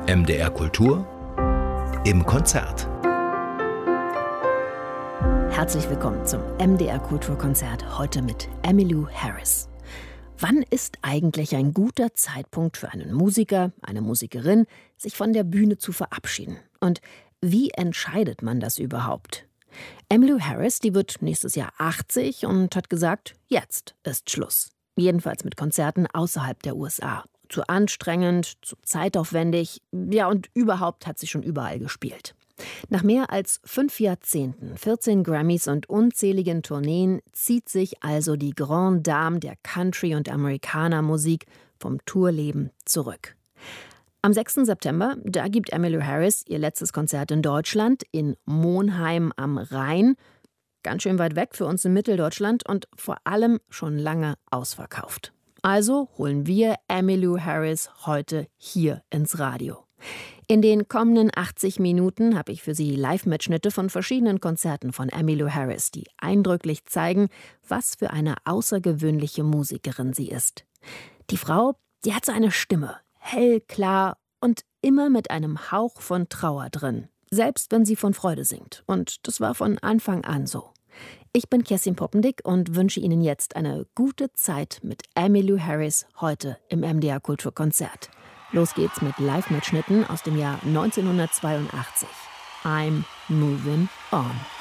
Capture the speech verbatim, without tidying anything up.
M D R Kultur im Konzert. Herzlich willkommen zum M D R Kulturkonzert, heute mit Emmylou Harris. Wann ist eigentlich ein guter Zeitpunkt für einen Musiker, eine Musikerin, sich von der Bühne zu verabschieden? Und wie entscheidet man das überhaupt? Emmylou Harris, die wird nächstes Jahr achtzig und hat gesagt, jetzt ist Schluss. Jedenfalls mit Konzerten außerhalb der U S A. Zu anstrengend, zu zeitaufwendig, ja und überhaupt hat sie schon überall gespielt. Nach mehr als fünf Jahrzehnten, vierzehn Grammys und unzähligen Tourneen zieht sich also die Grande Dame der Country- und Amerikanermusik vom Tourleben zurück. Am sechsten September, da gibt Emmylou Harris ihr letztes Konzert in Deutschland, in Monheim am Rhein. Ganz schön weit weg für uns in Mitteldeutschland und vor allem schon lange ausverkauft. Also holen wir Emmylou Harris heute hier ins Radio. In den kommenden achtzig Minuten habe ich für Sie Live-Mitschnitte von verschiedenen Konzerten von Emmylou Harris, die eindrücklich zeigen, was für eine außergewöhnliche Musikerin sie ist. Die Frau, die hat so eine Stimme, hell, klar und immer mit einem Hauch von Trauer drin, selbst wenn sie von Freude singt. Und das war von Anfang an so. Ich bin Kerstin Poppendick und wünsche Ihnen jetzt eine gute Zeit mit Emmylou Harris heute im M D R Kulturkonzert. Los geht's mit Live-Mitschnitten aus dem Jahr neunzehnhundertzweiundachtzig. I'm Moving On.